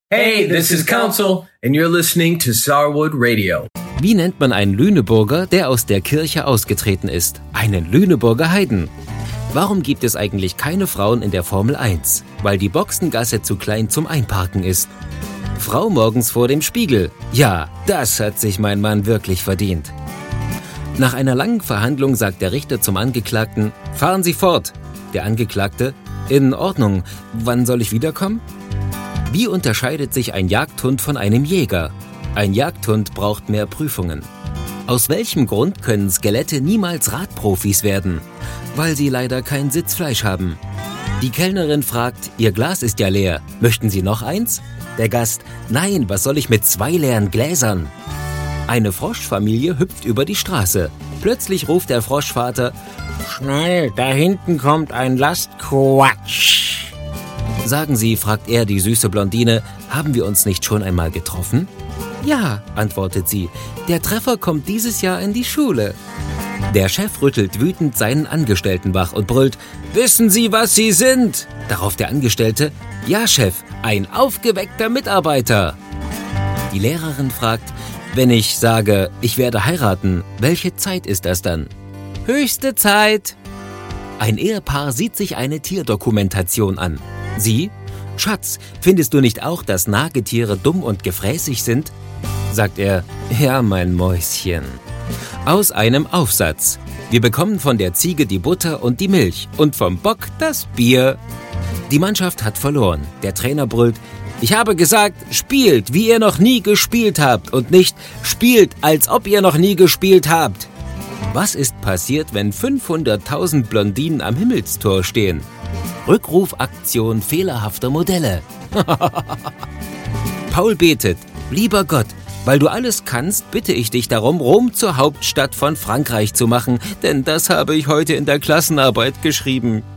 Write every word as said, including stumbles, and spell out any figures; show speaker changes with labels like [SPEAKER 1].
[SPEAKER 1] Hey, this is Council, and you're listening to Starwood Radio.
[SPEAKER 2] Wie nennt man einen Lüneburger, der aus der Kirche ausgetreten ist? Einen Lüneburger Heiden. Warum gibt es eigentlich keine Frauen in der Formel eins? Weil die Boxengasse zu klein zum Einparken ist. Frau morgens vor dem Spiegel. Ja, das hat sich mein Mann wirklich verdient. Nach einer langen Verhandlung sagt der Richter zum Angeklagten: Fahren Sie fort. Der Angeklagte: In Ordnung. Wann soll ich wiederkommen? Wie unterscheidet sich ein Jagdhund von einem Jäger? Ein Jagdhund braucht mehr Prüfungen. Aus welchem Grund können Skelette niemals Radprofis werden? Weil sie leider kein Sitzfleisch haben. Die Kellnerin fragt: Ihr Glas ist ja leer. Möchten Sie noch eins? Der Gast: Nein, was soll ich mit zwei leeren Gläsern? Eine Froschfamilie hüpft über die Straße. Plötzlich ruft der Froschvater: Schnell, da hinten kommt ein Lastquatsch. Sagen Sie, fragt er die süße Blondine, haben wir uns nicht schon einmal getroffen? Ja, antwortet sie, der Treffer kommt dieses Jahr in die Schule. Der Chef rüttelt wütend seinen Angestellten wach und brüllt: Wissen Sie, was Sie sind? Darauf der Angestellte: Ja, Chef, ein aufgeweckter Mitarbeiter. Die Lehrerin fragt: Wenn ich sage, ich werde heiraten, welche Zeit ist das dann? Höchste Zeit. Ein Ehepaar sieht sich eine Tierdokumentation an. Sie: Schatz, findest du nicht auch, dass Nagetiere dumm und gefräßig sind? Sagt er: Ja, mein Mäuschen. Aus einem Aufsatz: Wir bekommen von der Ziege die Butter und die Milch und vom Bock das Bier. Die Mannschaft hat verloren. Der Trainer brüllt: Ich habe gesagt, spielt, wie ihr noch nie gespielt habt und nicht spielt, als ob ihr noch nie gespielt habt. Was ist passiert, wenn fünfhunderttausend Blondinen am Himmelstor stehen? Rückrufaktion fehlerhafter Modelle. Paul betet: Lieber Gott, weil du alles kannst, bitte ich dich darum, Rom zur Hauptstadt von Frankreich zu machen, denn das habe ich heute in der Klassenarbeit geschrieben.